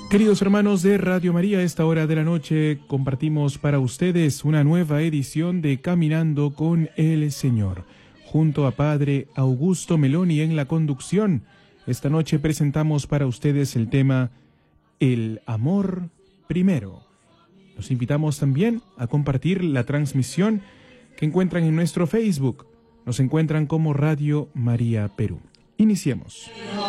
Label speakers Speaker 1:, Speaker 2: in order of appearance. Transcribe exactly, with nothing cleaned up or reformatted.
Speaker 1: Queridos hermanos de Radio María, a esta hora de la noche compartimos para ustedes una nueva edición de Caminando con el Señor. Junto a Padre Augusto Meloni en la conducción, esta noche presentamos para ustedes el tema El amor primero. Los invitamos también a compartir la transmisión que encuentran en nuestro Facebook. Nos encuentran como Radio María Perú. Iniciemos.